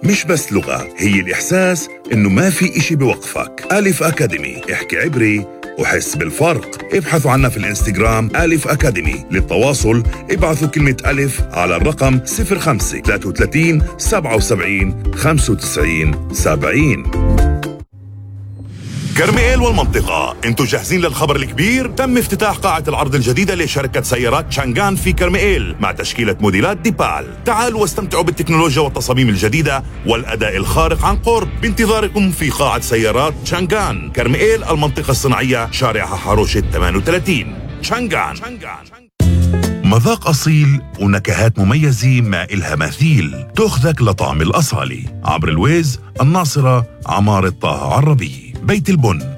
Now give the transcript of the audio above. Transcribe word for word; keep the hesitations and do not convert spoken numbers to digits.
مش بس لغة، هي الإحساس إنه ما في إشي بوقفك. ألف أكاديمي، احكي عبري وحس بالفرق. ابحثوا عنا في الانستغرام ألف أكاديمي. للتواصل ابعثوا كلمة ألف على الرقم صفر خمسة ثلاثة ثلاثة سبعة سبعة خمسة تسعين سبعين. كرميل والمنطقة، انتوا جاهزين للخبر الكبير؟ تم افتتاح قاعة العرض الجديدة لشركة سيارات تشانغان في كرميل مع تشكيلة موديلات ديبال. تعالوا واستمتعوا بالتكنولوجيا والتصاميم الجديدة والأداء الخارق عن قرب بانتظاركم في قاعة سيارات تشانغان كرميل، المنطقة الصناعية، شارع حروشة ثمانية وثلاثين. تشانغان، مذاق أصيل ونكهات مميزة ما إلها مثيل، تأخذك لطعم الأصالي. عبر الويز، الناصرة، عمارة طه عربي، بيت البن.